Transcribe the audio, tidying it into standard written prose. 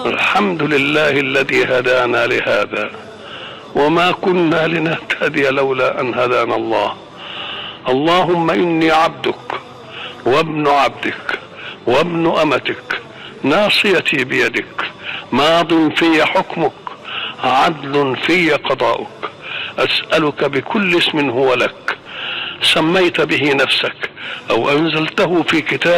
الحمد لله الذي هدانا لهذا وما كنا لنهتدي لولا أن هدانا الله. اللهم إني عبدك وابن عبدك وابن أمتك، ناصيتي بيدك، ماض في حكمك، عدل في قضاؤك. أسألك بكل اسم هو لك سميت به نفسك أو أنزلته في كتابك